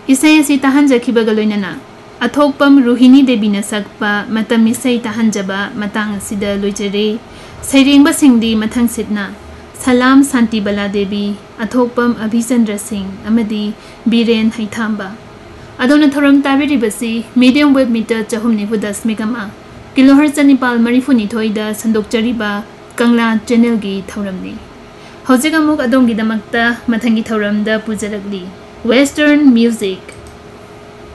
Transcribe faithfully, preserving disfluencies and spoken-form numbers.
Isai asi tahanjakibaga loinana Athokpam Rohini Devi na sakpa matam isai tahanjaba matang asida loijare Sairengba singdi mathang sitna Salam Santi Bala Devi Athokpam Abhichandra Singh amadi Biren Haithamba Adona thoram tabiribasi medium wave meter chahum nifudas megama kilohertz nipal marifuni thoida sandokchariba Kangla channel gi thoramni Hojega muk adongi damakta mathangi thoramda pujaragli Western music